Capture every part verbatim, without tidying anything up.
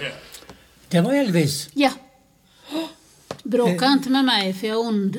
Det var Elvis. Ja. Bråka inte med mig för jag är ond.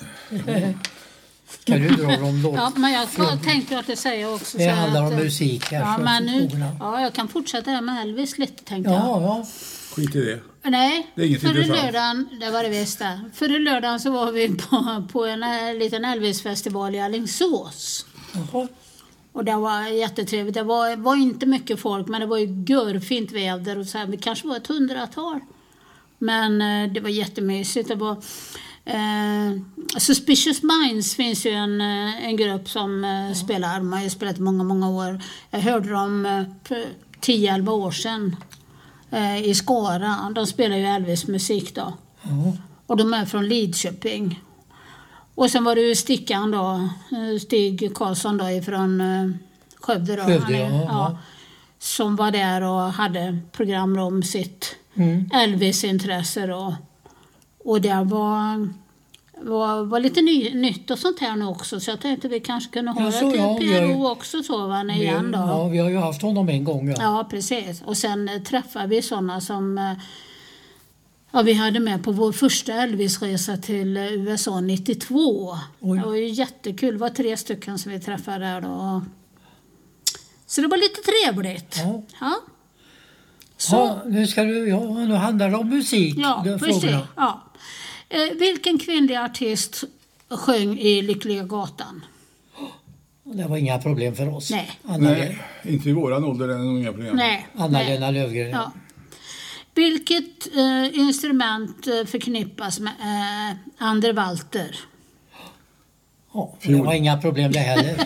Kan du dra dem låt? Ja, men jag Från... tänkte att det säger också. Det så handlar att, om musik här. Ja, men nu, ja, jag kan fortsätta här med Elvis lite, tänkte ja, jag. Ja, skit i det. Nej, det är inget förra lördagen, det var det visst där. Förra lördagen så var vi på, på en, en liten Elvis-festival i Alingsås. Jaha. Och det var jättetrevligt. Det var, var inte mycket folk, men det var ju görfint väder. Och så här, det kanske var ett hundratal. Men eh, det var jättemysigt. Det var, eh, Suspicious Minds finns ju en, en grupp som eh, ja. spelar. De har ju spelat många, många år. Jag hörde dem eh, för tio elva år sedan eh, i Skara. De spelar ju Elvis-musik då. Ja. Och de är från Lidköping. Och sen var det ju Stickan då, Stig Karlsson då ifrån Skövde då. Skövde, ja, ja, ja. Som var där och hade program om sitt mm. Elvis-intresse då. Och det var, var, var lite ny, nytt och sånt här nu också. Så jag tänkte vi kanske kunde ha ja, det så, till ja, P R O har, också så va, igen då. Ja, vi har ju haft honom en gång. Ja, ja precis. Och sen äh, träffade vi sådana som... Ja, vi hade med på vår första Elvis-resa till U S A nittiotvå. Oj. Det var ju jättekul. Det var tre stycken som vi träffade där då. Så det var lite trevligt. Ja. Ja. Så. Ja, nu, ska du, ja, nu handlar det om musik. Ja, precis. Ja. Eh, vilken kvinnlig artist sjöng i Lyckliga gatan? Det var inga problem för oss. Nej. Anna Nej, inte i våran ålder är det nog inga problem. Nej. Anna-Lena Löfgren. Ja. Vilket eh, instrument eh, förknippas med eh, Andre Walter? Ja, det var inga problem det heller.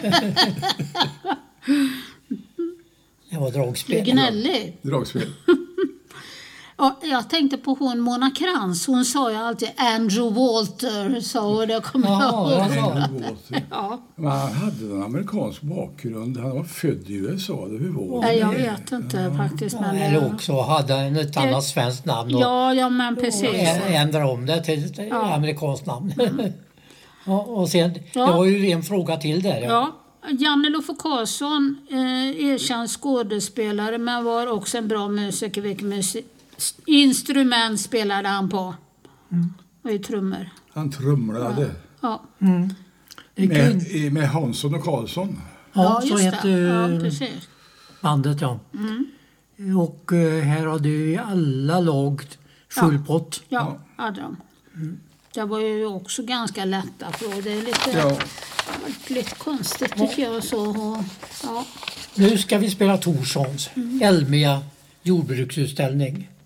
Det var dragspel. Gnällig. Dragspel. Ja, jag tänkte på hon Mona Krantz. Hon sa ju alltid Andrew Walter. Så det kommer jag ihåg. Andrew Walter. Ja. Men han hade en amerikansk bakgrund. Han var född i U S A. Det var ja, jag vet inte ja. faktiskt. Men eller också hade han ett annat svenskt namn. Och, ja, ja, men precis. Och ändra om det till ett ja. amerikanskt namn. Mm. ja, och sen, ja. det var ju en fråga till där. Ja. ja. Janne Loffe Karlsson, eh, erkänd skådespelare, men var också en bra musiker. Vilken musik instrument spelade han på? Mm. Och i trummor. Han trumlade. Ja. ja. Mm. Med, med Hansson och Karlsson. Ja, ja så heter ja, precis. bandet, ja. Mm. Och uh, här hade ju alla lag full pott. Ja, ja, hade de. Mm. Det var ju också ganska lätta frågor. Det är lite, ja. lite konstigt tycker ja. jag. Så, och, ja. Nu ska vi spela Torssons mm. Elmia jordbruksutställning.